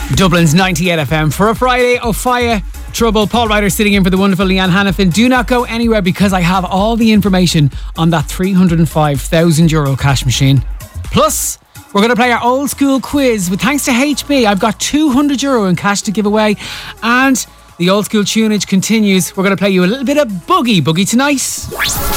Dublin's 98 FM for a Friday. Ofaya Trouble. Paul Ryder sitting in for the wonderful Leanne Hannafin. Do not go anywhere because I have all the information on that €305,000 cash machine. Plus, we're going to play our old school quiz with thanks to HB. I've got €200 in cash to give away, and the old school tunage continues. We're going to play you a little bit of Boogie tonight.